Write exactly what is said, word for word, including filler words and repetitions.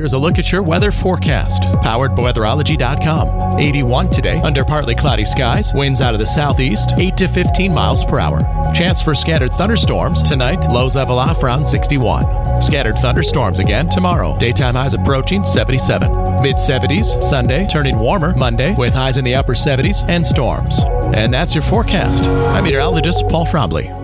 here's a look at your weather forecast. Powered by weatherology dot com. eighty-one today, under partly cloudy skies. Winds out of the southeast, eight to fifteen miles per hour. Chance for scattered thunderstorms tonight. Lows level off around sixty-one. Scattered thunderstorms again tomorrow. Daytime highs approaching seventy-seven. mid seventies Sunday, turning warmer Monday with highs in the upper seventies and storms. And that's your forecast. I'm meteorologist Paul Frombley.